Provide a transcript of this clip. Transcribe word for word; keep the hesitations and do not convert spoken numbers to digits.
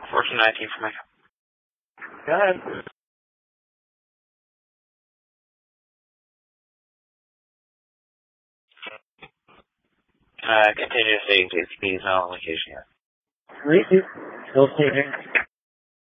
fourteen nineteen for my... Go ahead. Uh, continue to stay, please, on location here. Three, two, still staging.